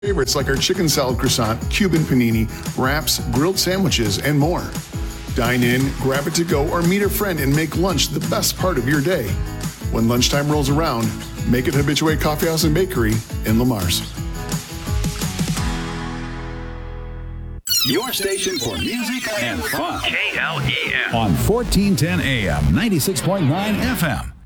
Favorites like our chicken salad croissant, Cuban panini, wraps, grilled sandwiches, and more. Dine in, grab it to go, or meet a friend and make lunch the best part of your day. When lunchtime rolls around, make it Habitué Coffee House and Bakery in Lamar's. Your station for music and fun. KLEM. On 1410 AM, 96.9 FM.